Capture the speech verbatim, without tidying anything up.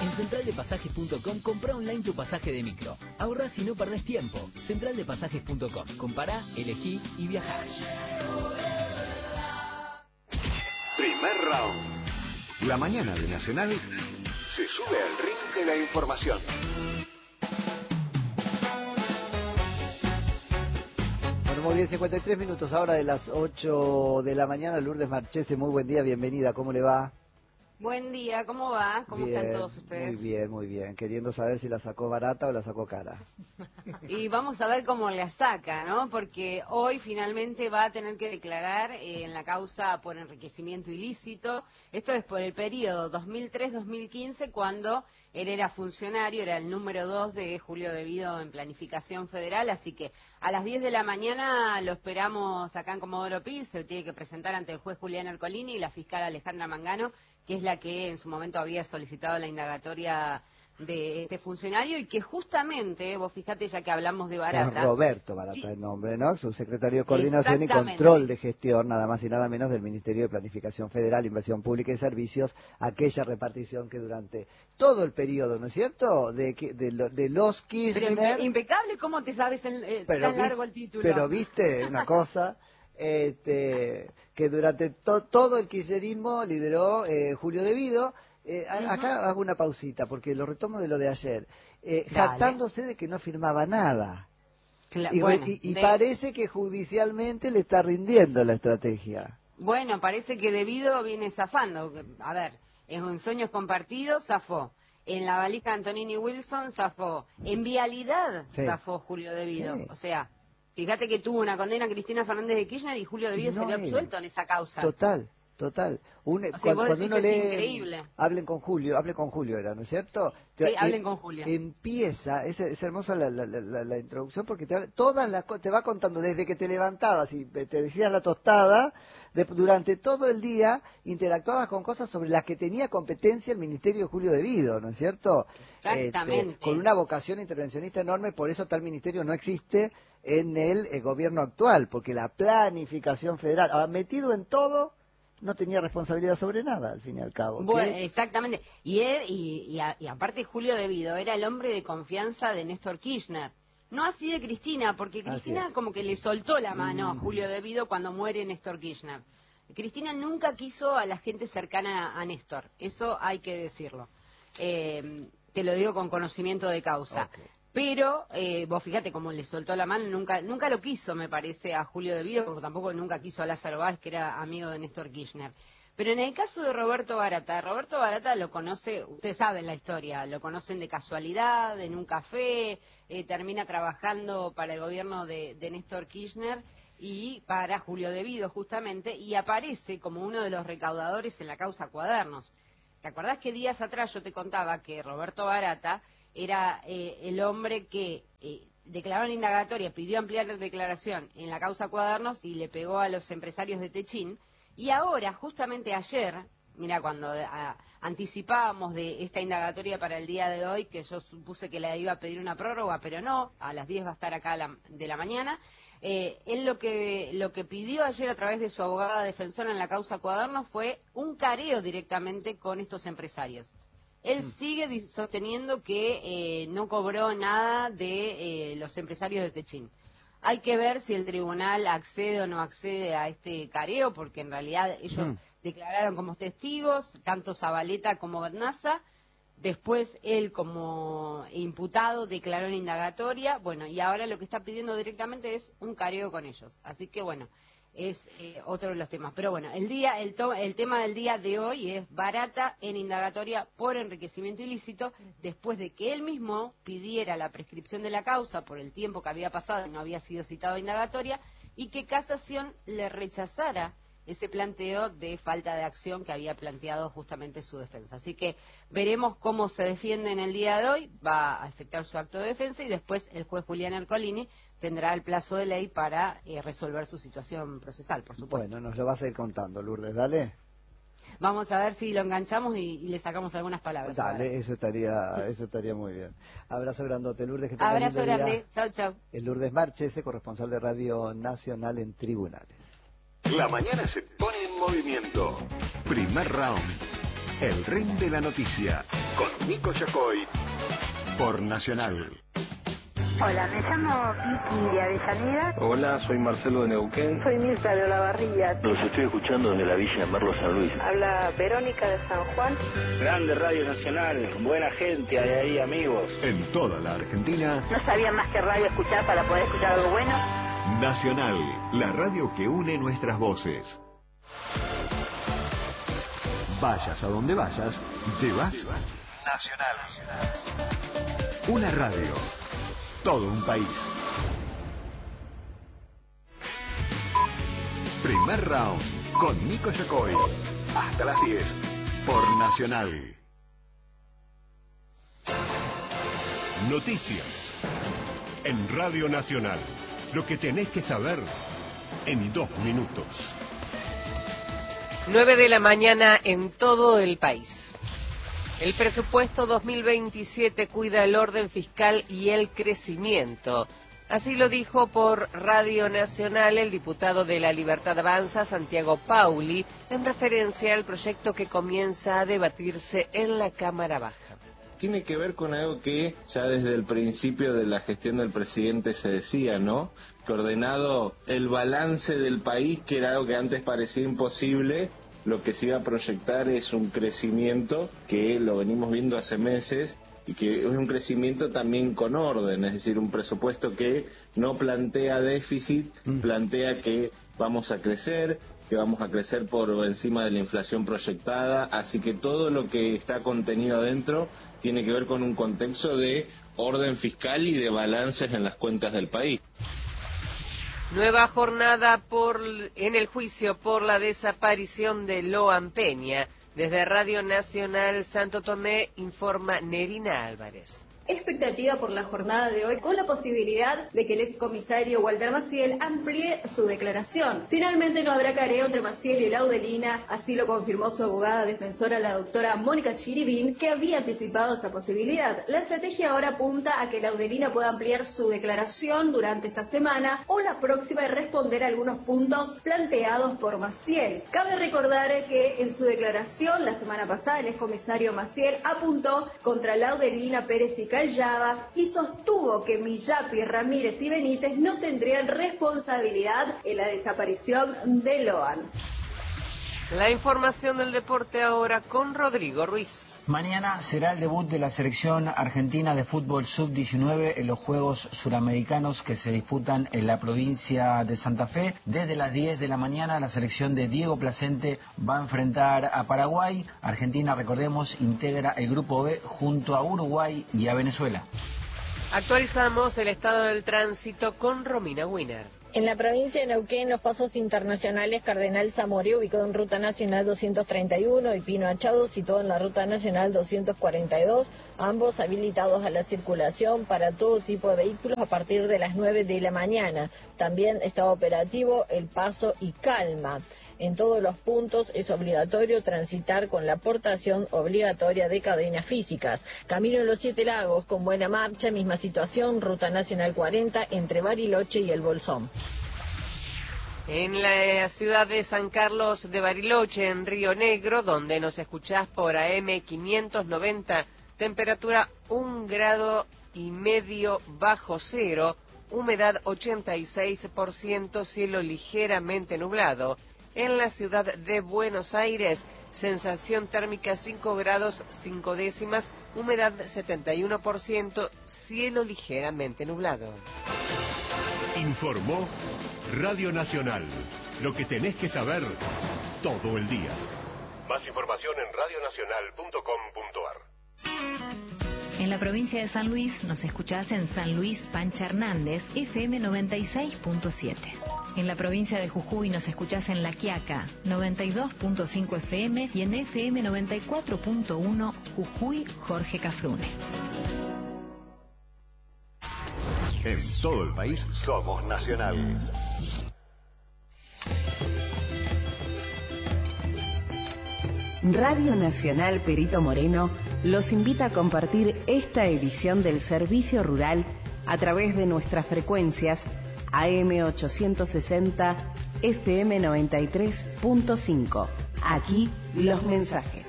En central de pasajes punto com comprá online tu pasaje de micro. Ahorrás y no perdés tiempo. central de pasajes punto com. Compará, elegí y viajá. Primer round. La mañana de Nacional se sube al ring de la información. Bueno, muy bien, cincuenta y tres minutos ahora de las ocho de la mañana. Lourdes Marchese, muy buen día, bienvenida, ¿cómo le va? Buen día, ¿cómo va? ¿Cómo bien, están todos ustedes? Muy bien, muy bien, queriendo saber si la sacó barata o la sacó cara. Y vamos a ver cómo la saca, ¿no? Porque hoy finalmente va a tener que declarar eh, en la causa por enriquecimiento ilícito. Esto es por el periodo dos mil tres dos mil quince, cuando él era funcionario, era el número dos de Julio Devido en Planificación Federal, así que a las diez de la mañana lo esperamos acá en Comodoro Pi. Se tiene que presentar ante el juez Julián Ercolini y la fiscal Alejandra Mangano, que es la que en su momento había solicitado la indagatoria de este funcionario, y que justamente, vos fíjate, ya que hablamos de Barata... Roberto Barata, sí, el nombre, ¿no? Subsecretario de Coordinación y Control de Gestión, nada más y nada menos, del Ministerio de Planificación Federal, Inversión Pública y Servicios, aquella repartición que durante todo el periodo, ¿no es cierto?, de, de, de, de los Kirchner... Pero impecable, ¿cómo te sabes el, eh, tan vi, largo el título? Pero viste una cosa... Este, que durante to, todo el kirchnerismo lideró eh, Julio Devido. Eh, uh-huh. Acá hago una pausita porque lo retomo de lo de ayer, eh, jactándose de que no firmaba nada. Cla y, bueno, y, y de... parece que judicialmente le está rindiendo la estrategia. Bueno, parece que Devido viene zafando. A ver, en Sueños Compartidos zafó. En la valija Antonini Wilson zafó. En Vialidad sí. zafó Julio Devido. Sí. O sea... Fíjate que tuvo una condena Cristina Fernández de Kirchner y Julio Devido no salió absuelto en esa causa. Total, total. Un, o sea, cuando, cuando uno es lee, increíble. Hablen con Julio, hable con Julio era, ¿no es cierto? Sí, te, hablen eh, con Julio. Empieza, es, es hermosa la, la, la, la introducción porque te, habla, todas las, te va contando desde que te levantabas y te decías la tostada, de, durante todo el día interactuabas con cosas sobre las que tenía competencia el Ministerio de Julio Devido, ¿no es cierto? Exactamente. Este, con una vocación intervencionista enorme, por eso tal ministerio no existe en el, el gobierno actual, porque la planificación federal, ahora, metido en todo, no tenía responsabilidad sobre nada, al fin y al cabo. Bueno, exactamente. Y, él, y, y, a, y aparte Julio Devido era el hombre de confianza de Néstor Kirchner. No así de Cristina, porque Cristina como que le soltó la mano mm. a Julio Devido cuando muere Néstor Kirchner. Cristina nunca quiso a la gente cercana a, a Néstor, eso hay que decirlo. Eh, te lo digo con conocimiento de causa. Okay. Pero, eh, vos fíjate cómo le soltó la mano, nunca nunca lo quiso, me parece, a Julio Devido, como tampoco nunca quiso a Lázaro Báez, que era amigo de Néstor Kirchner. Pero en el caso de Roberto Barata, Roberto Barata lo conoce, ustedes saben la historia, lo conocen de casualidad, en un café, eh, termina trabajando para el gobierno de, de Néstor Kirchner y para Julio Devido justamente, y aparece como uno de los recaudadores en la causa Cuadernos. ¿Te acordás que días atrás yo te contaba que Roberto Barata era eh, el hombre que eh, declaró en indagatoria, pidió ampliar la declaración en la causa Cuadernos y le pegó a los empresarios de Techín? Y ahora, justamente ayer, mira, cuando a, anticipábamos de esta indagatoria para el día de hoy, que yo supuse que le iba a pedir una prórroga, pero no, a las diez va a estar acá a la, de la mañana, eh, él lo que, lo que pidió ayer a través de su abogada defensora en la causa Cuadernos fue un careo directamente con estos empresarios. Él sigue sosteniendo que eh, no cobró nada de eh, los empresarios de Techín. Hay que ver si el tribunal accede o no accede a este careo, porque en realidad ellos mm. declararon como testigos, tanto Zabaleta como Bernaza. Después él como imputado declaró en indagatoria. Bueno, y ahora lo que está pidiendo directamente es un careo con ellos. Así que bueno, es eh, otro de los temas. Pero bueno, el día el, to el tema del día de hoy es Barata en indagatoria por enriquecimiento ilícito, después de que él mismo pidiera la prescripción de la causa por el tiempo que había pasado y no había sido citado a indagatoria, y que Casación le rechazara ese planteo de falta de acción que había planteado justamente su defensa. Así que veremos cómo se defiende en el día de hoy, va a efectuar su acto de defensa y después el juez Julián Ercolini tendrá el plazo de ley para eh, resolver su situación procesal, por supuesto. Bueno, nos lo vas a ir contando, Lourdes, dale. Vamos a ver si lo enganchamos y, y le sacamos algunas palabras. Dale, eso estaría, eso estaría muy bien. Abrazo grandote, Lourdes. Que Abrazo grande, chau, chau. El Lourdes Marchese, corresponsal de Radio Nacional en Tribunales. La mañana se pone en movimiento. Primer round. El ring de la noticia. con Nico Yacoy por Nacional. Hola, me llamo Vicky de Avellaneda. Hola, soy Marcelo de Neuquén. Soy Mirta de Olavarría. Los estoy escuchando desde la Villa Merlo San Luis. Habla Verónica de San Juan. Grande Radio Nacional, buena gente, hay ahí amigos. En toda la Argentina. No sabía más que radio escuchar para poder escuchar algo bueno. Nacional, la radio que une nuestras voces. Vayas a donde vayas, llevas Nacional. Una radio. Todo un país. Primer round con Nico Yacoy. Hasta las diez por Nacional. Noticias en Radio Nacional. Lo que tenés que saber en dos minutos. nueve de la mañana en todo el país. El presupuesto dos mil veintisiete cuida el orden fiscal y el crecimiento. Así lo dijo por Radio Nacional el diputado de La Libertad Avanza, Santiago Pauli, en referencia al proyecto que comienza a debatirse en la Cámara Baja. Tiene que ver con algo que ya desde el principio de la gestión del presidente se decía, ¿no? Que ordenado el balance del país, que era algo que antes parecía imposible, lo que se iba a proyectar es un crecimiento que lo venimos viendo hace meses y que es un crecimiento también con orden, es decir, un presupuesto que no plantea déficit, plantea que vamos a crecer, que vamos a crecer por encima de la inflación proyectada, así que todo lo que está contenido adentro tiene que ver con un contexto de orden fiscal y de balances en las cuentas del país. Nueva jornada por en el juicio por la desaparición de Loan Peña. Desde Radio Nacional Santo Tomé informa Nerina Álvarez. Expectativa por la jornada de hoy, con la posibilidad de que el excomisario Walter Maciel amplíe su declaración. Finalmente no habrá careo entre Maciel y Laudelina, así lo confirmó su abogada defensora, la doctora Mónica Chiribín, que había anticipado esa posibilidad. La estrategia ahora apunta a que Laudelina pueda ampliar su declaración durante esta semana o la próxima y responder a algunos puntos planteados por Maciel. Cabe recordar que en su declaración la semana pasada el excomisario Maciel apuntó contra Laudelina, Pérez y Callaba y sostuvo que Millapi, Ramírez y Benítez no tendrían responsabilidad en la desaparición de Loan. La información del deporte ahora con Rodrigo Ruiz. Mañana será el debut de la selección argentina de fútbol sub diecinueve en los Juegos Suramericanos que se disputan en la provincia de Santa Fe. Desde las diez de la mañana la selección de Diego Placente va a enfrentar a Paraguay. Argentina, recordemos, integra el grupo B junto a Uruguay y a Venezuela. Actualizamos el estado del tránsito con Romina Wiener. En la provincia de Neuquén, los pasos internacionales Cardenal Zamoré, ubicado en Ruta Nacional doscientos treinta y uno, y Pino Achado, situado en la Ruta Nacional doscientos cuarenta y dos, ambos habilitados a la circulación para todo tipo de vehículos a partir de las nueve de la mañana. También está operativo el Paso y Calma. En todos los puntos es obligatorio transitar con la aportación obligatoria de cadenas físicas. Camino de los Siete Lagos con buena marcha, misma situación, Ruta Nacional cuarenta entre Bariloche y El Bolsón. En la ciudad de San Carlos de Bariloche, en Río Negro, donde nos escuchás por A M quinientos noventa, temperatura un grado y medio bajo cero, humedad ochenta y seis por ciento, cielo ligeramente nublado. En la ciudad de Buenos Aires, sensación térmica cinco grados cinco décimas, humedad setenta y uno por ciento, cielo ligeramente nublado. Informó Radio Nacional. Lo que tenés que saber todo el día. Más información en radio nacional punto com punto ar. En la provincia de San Luis nos escuchás en San Luis Pancha Hernández, F M noventa y seis punto siete. En la provincia de Jujuy nos escuchás en La Quiaca, noventa y dos punto cinco F M, y en F M noventa y cuatro punto uno Jujuy Jorge Cafrune. En todo el país somos Nacional. Radio Nacional Perito Moreno los invita a compartir esta edición del Servicio Rural a través de nuestras frecuencias A M ochocientos sesenta, F M noventa y tres punto cinco. Aquí los mensajes.